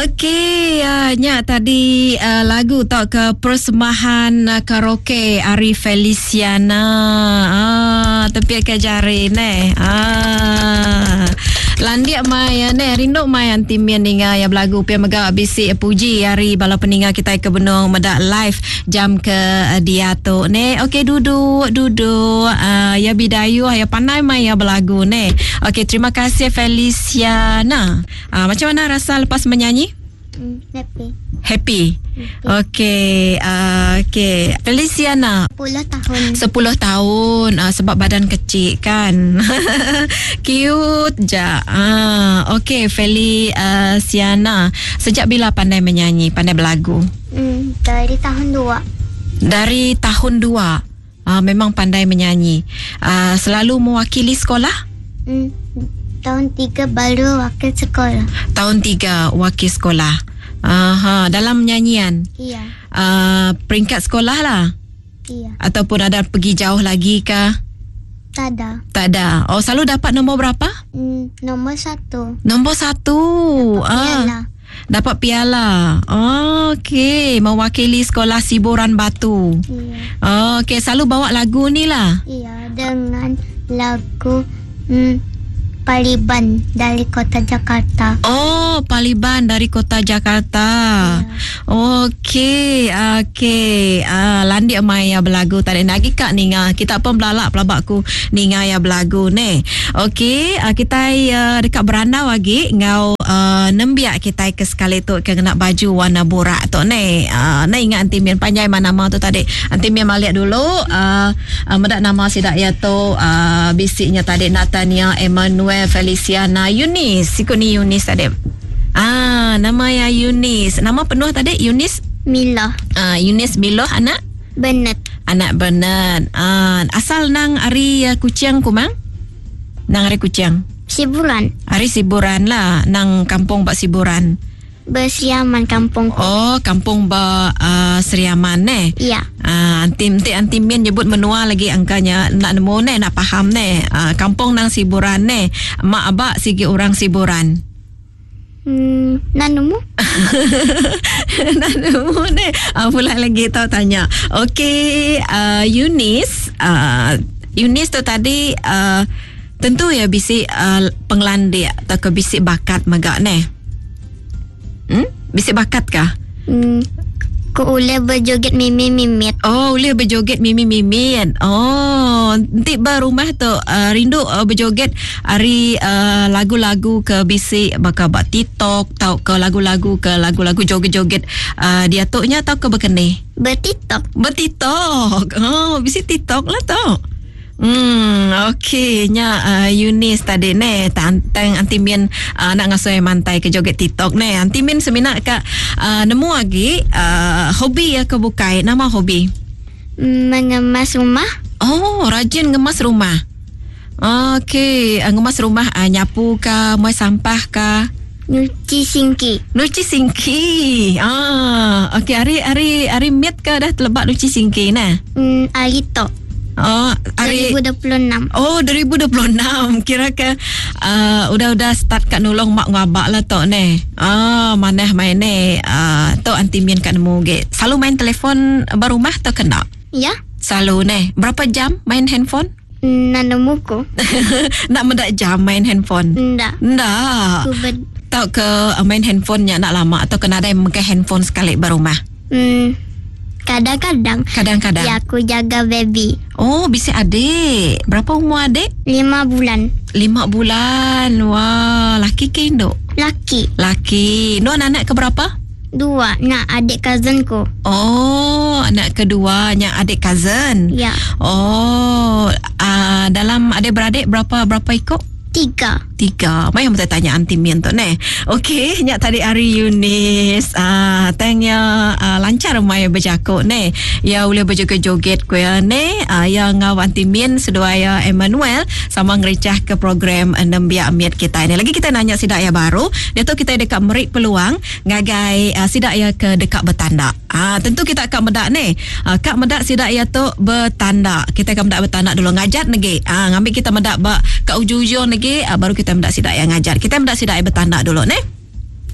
Okey, nya tadi lagu tau ke persembahan karaoke Ari Feliciana. Tepi ke jari ne. Landia mai ne rindu mai antimian ninga ya belagu pia mega bisi puji hari bala peninga kita ke benung medak live jam ke dia tu ne. Okey duduk ya bidayu ya pandai mai ya belagu ne. Okey terima kasih Feliciana. Macam mana rasa lepas menyanyi? Happy. Okey, okey. Feliciana 10 tahun. 10 tahun. Sebab badan kecil kan. Cute je. Okey, Feliciana. Sejak bila pandai menyanyi, pandai berlagu? Dari tahun 2. Dari tahun 2. Memang pandai menyanyi. Selalu mewakili sekolah? Tahun 3 baru wakil sekolah. Tahun 3 wakil sekolah. Dalam nyanyian? Iya. Peringkat sekolah lah? Iya. Ataupun ada pergi jauh lagi kah? Tak ada. Tak ada. Oh, selalu dapat nombor berapa? Nombor 1. Nombor 1. Piala. Dapat piala. Okey, mewakili sekolah Siburan Batu. Iya. Okey, selalu bawa lagu ni lah? Iya, dengan lagu Paliban dari kota Jakarta. Oh, Paliban dari kota Jakarta. Okey, okey. Landik maya belagu tadi nagi kak ninga. Kita pun belalak pelabakku ninga ya belagu ne. Okey, kita dekat beranda lagi ngau nembiak kita ke sekali tu kena baju warna borak tu ne. Na ingat antimian panjang mana nama tu tadi. Antimian maliak dulu medak nama sidak ya tu bisiknya tadi Natania Emmanuel Feliciana Yunis. Sikut ni Yunis tadi. Nama ya Yunis. Nama penuh tadi Yunis Mila. Yunis Milo anak Bernard. Anak Bernard. Asal nang Ari Kuciang kumang? Nang Ari Kuciang. Siburan. Ari Siburan lah. Nang kampung Bak Siburan. Bersriaman kampung. Oh, kampung Bak Seriaman ne. Iya. Antimin nyebut menua lagi angkanya nak nemu ne, nak faham ne. Kampung nang Siburan ne. Mak abak sigi orang Siburan. Nanumu? Nanumu ne. Pula lagi tahu tanya. Okey, Yunis. Yunis tu tadi tentu ya bisik penglandik atau ke bisik bakat megak ne. Bisik bakat kah? Ku boleh berjoget mimi-mimit. Oh, boleh berjoget mimi-mimit. Oh, nanti berumah tu rindu berjoget hari lagu-lagu ke bisik bakal buat TikTok tau ke lagu-lagu joget-joget dia tu nya tau ke berkeni. Bertiktok. Oh, bisik TikTok lah tau. Okey nya Yunis tadi ne tantang antimian nak ngasoi mantai ke joget TikTok ne. Antimin seminat kak nemu lagi hobi ya ke bukai. Nama hobi? Mengemas rumah. Oh, rajin ngemas rumah. Okey, ngemas rumah nyapu kah, muai sampah kah? Nyuci singki. Okey, hari mit kah dah terlebat nyuci singki nah? Arito. Oh, hari 2026. Oh, 2026. Kira ke udah start kat nolong mak ngabak lah tok ne. Maneh main ne. Tok antimian kat nemu ge. Selalu main telefon barumah tok kena? Ya. Selalu ne. Berapa jam main handphone? Nanemuku. Nak mendak jam main handphone? Ndak. Tok ke main handphonenya nak lama atau kena ada yang megang handphone sekali barumah? Kadang-kadang. Ya, aku jaga baby. Oh, bisa adik. Berapa umur adik? 5 bulan. 5 bulan. Wah, laki ke induk? Laki. No, anak keberapa? 2. Nak adik cousinku. Oh, anak kedua nya adik cousin. Ya. Oh, dalam adik-beradik berapa ikut? 3. Mai yang tanya antimian tu ne. Okey, nyak tadi Ari Yunis. Tanya lancar mai berjakut ne. Ya boleh berjoget-joget ku ya ne. Yang ngau antimian sedua ya Emmanuel sama ngericah ke program Nembiak Miat kita ini. Lagi kita nanya sidak ya baru. Dia tu kita dekat merik peluang ngagai sidak ya ke dekat bertanda. Tentu kita akan medak ne. Kak medak sidak ya tu bertanda. Kita akan medak bertanda dulu ngajat negi. Ngambil kita medak kat ujung-ujung negi baru kita mendak sidak yang ngajar. Kita mendak sidak yang bertanda dulu ne.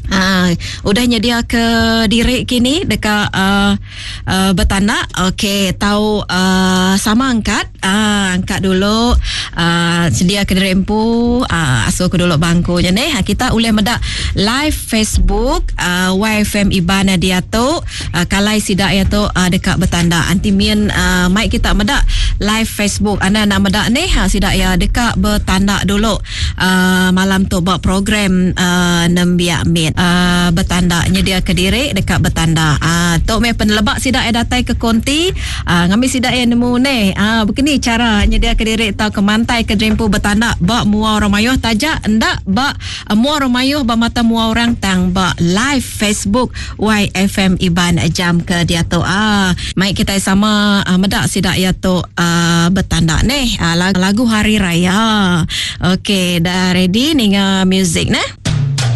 Udah nyedia ke diri kini dekat bertandak. Okey, tahu sama angkat dulu, sedia ke diri empu, asuh ke dulu bangku je ni. Kita boleh medak live Facebook YFM Ibana dia tu, kalai sidak ya tu dekat bertandak. Antimin mic kita medak live Facebook. Anda nak medak ni sidak ya dekat bertandak dulu. Malam tu buat program nembiak mit bertanda nyedia ke diri dekat bertanda. Tok me penelebak sidak datai ke konti, ngambil sidak yang nemu ni. Begini cara nyedia ke diri tau ke mantai ke drempu bertanda bak mua orang mayuh tajak ndak bak mua orang mayuh bak mata mua orang tang bak live Facebook YFM Iban jam ke dia tu. Mai kita sama medak sidak ya tu bertanda ni lagu hari raya. Okey, dah ready ninga music nah.